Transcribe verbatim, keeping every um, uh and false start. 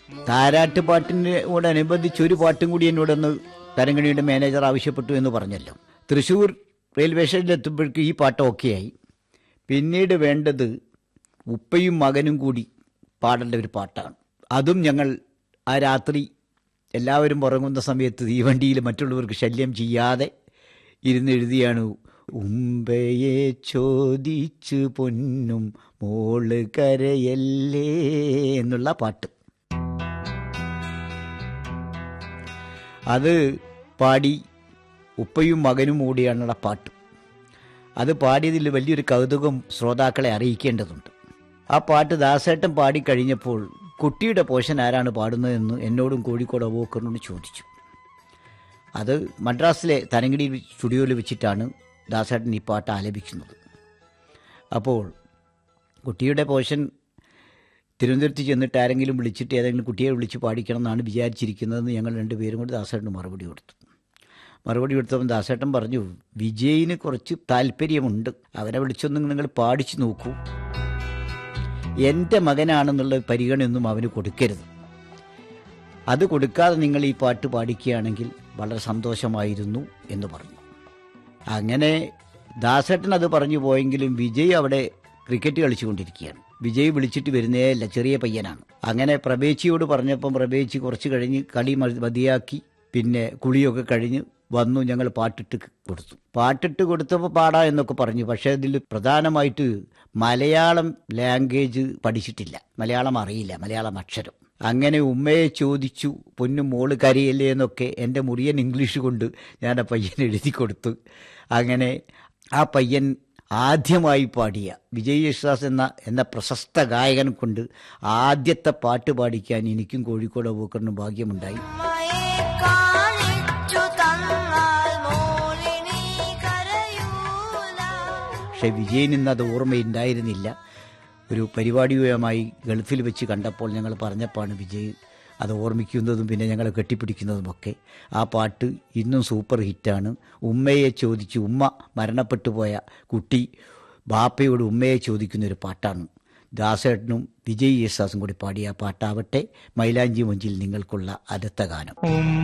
താരാട്ട് പാട്ടിനോടനുബന്ധിച്ച് ഒരു പാട്ടും കൂടി എന്നോടൊന്ന് തരംഗിണിയുടെ മാനേജർ ആവശ്യപ്പെട്ടു എന്ന് പറഞ്ഞല്ലോ. തൃശ്ശൂർ റെയിൽവേ സ്റ്റേഷനിലെത്തുമ്പോഴേക്കും ഈ പാട്ട് ഓക്കെയായി. പിന്നീട് വേണ്ടത് ഉപ്പയും മകനും കൂടി പാടേണ്ട ഒരു പാട്ടാണ്. അതും ഞങ്ങൾ ആ രാത്രി എല്ലാവരും ഉറങ്ങുന്ന സമയത്ത് തീവണ്ടിയിൽ മറ്റുള്ളവർക്ക് ശല്യം ചെയ്യാതെ ഇരുന്ന് എഴുതിയാണ്. ഉമ്പയെ ചോദിച്ചു പൊന്നും മോള് കരയല്ലേ എന്നുള്ള പാട്ട്. അത് പാടി ഉപ്പയും മകനും കൂടിയാണുള്ള പാട്ട്. അത് പാടിയതിൽ വലിയൊരു കൗതുകം ശ്രോതാക്കളെ അറിയിക്കേണ്ടതുണ്ട്. ആ പാട്ട് ദാസേട്ടൻ പാടിക്കഴിഞ്ഞപ്പോൾ കുട്ടിയുടെ പോഷൻ ആരാണ് പാടുന്നതെന്ന് എന്നോടും കോഴിക്കോട് അബൂബക്കറിനോട് ചോദിച്ചു. അത് മദ്രാസിലെ തരംഗിണി സ്റ്റുഡിയോയിൽ വെച്ചിട്ടാണ് ദാസേട്ടൻ ഈ പാട്ട് ആലപിക്കുന്നത്. അപ്പോൾ കുട്ടിയുടെ പോഷൻ തിരുവനന്തപുരത്ത് ചെന്നിട്ട് ആരെങ്കിലും വിളിച്ചിട്ട് ഏതെങ്കിലും കുട്ടിയെ വിളിച്ച് പാടിക്കണം എന്നാണ് വിചാരിച്ചിരിക്കുന്നതെന്ന് ഞങ്ങൾ രണ്ടുപേരും കൂടി ദാസേട്ടന് മറുപടി കൊടുത്തു. മറുപടി കൊടുത്തപ്പോൾ ദാസേട്ടൻ പറഞ്ഞു, വിജയിന് കുറച്ച് താല്പര്യമുണ്ട്, അവരെ വിളിച്ചൊന്നും നിങ്ങൾ പാടിച്ചു നോക്കൂ, എൻ്റെ മകനാണെന്നുള്ള പരിഗണനയൊന്നും അവന് കൊടുക്കരുത്, അത് കൊടുക്കാതെ നിങ്ങൾ ഈ പാട്ട് പാടിക്കുകയാണെങ്കിൽ വളരെ സന്തോഷമായിരുന്നു എന്ന് പറഞ്ഞു. അങ്ങനെ ദാസേട്ടൻ അത് പറഞ്ഞു പോയെങ്കിലും വിജയ് അവിടെ ക്രിക്കറ്റ് കളിച്ചുകൊണ്ടിരിക്കുകയാണ്. വിജയ് വിളിച്ചിട്ട് വരുന്നേ അല്ല, ചെറിയ പയ്യനാണ്. അങ്ങനെ പ്രഭേച്ചിയോട് പറഞ്ഞപ്പം പ്രഭേച്ചി കുറച്ച് കഴിഞ്ഞ് കളി മതിയാക്കി പിന്നെ കുളിയൊക്കെ കഴിഞ്ഞ് വന്നു. ഞങ്ങൾ പാട്ടിട്ട് കൊടുത്തു. പാട്ടിട്ട് കൊടുത്തപ്പോൾ പാടാ എന്നൊക്കെ പറഞ്ഞു. പക്ഷേ അതിൽ പ്രധാനമായിട്ട് മലയാളം ലാംഗ്വേജ് പഠിച്ചിട്ടില്ല, മലയാളം അറിയില്ല, മലയാളം അക്ഷരം. അങ്ങനെ ഉമ്മയെ ചോദിച്ചു പൊന്നും മോള് കരയല്ലേ എന്നൊക്കെ എൻ്റെ മുറിയൻ ഇംഗ്ലീഷ് കൊണ്ട് ഞാൻ ആ പയ്യൻ എഴുതി കൊടുത്തു. അങ്ങനെ ആ പയ്യൻ ആദ്യമായി പാടിയ വിജയ് യേശുദാസ് എന്ന എന്ന പ്രശസ്ത ഗായകൻ കൊണ്ട് ആദ്യത്തെ പാട്ട് പാടിക്കാൻ എനിക്കും കോഴിക്കോട് അബൂബക്കറിനും ഭാഗ്യമുണ്ടായി. പക്ഷെ വിജയന് ഇന്ന് അത് ഓർമ്മയുണ്ടായിരുന്നില്ല. ഒരു പരിപാടിയുമായി ഗൾഫിൽ വെച്ച് കണ്ടപ്പോൾ ഞങ്ങൾ പറഞ്ഞപ്പോഴാണ് വിജയ് അത് ഓർമ്മിക്കുന്നതും പിന്നെ ഞങ്ങളെ കെട്ടിപ്പിടിക്കുന്നതുമൊക്കെ. ആ പാട്ട് ഇന്നും സൂപ്പർ ഹിറ്റാണ്. ഉമ്മയെ ചോദിച്ച്, ഉമ്മ മരണപ്പെട്ടു പോയ കുട്ടി ബാപ്പയോട് ഉമ്മയെ ചോദിക്കുന്നൊരു പാട്ടാണ്. ദാസേട്ടനും വിജയ് യേശുദാസും കൂടി പാടിയ പാട്ടാവട്ടെ മൈലാഞ്ചി മൊഞ്ചിൽ നിങ്ങൾക്കുള്ള അടുത്ത ഗാനം.